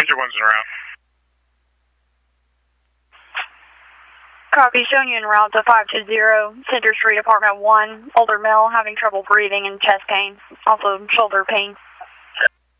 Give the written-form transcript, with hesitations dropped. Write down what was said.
Ranger 1's en route. Copy, showing you en route to 520 Center Street, Apartment 1. Older male having trouble breathing and chest pain. Also shoulder pain.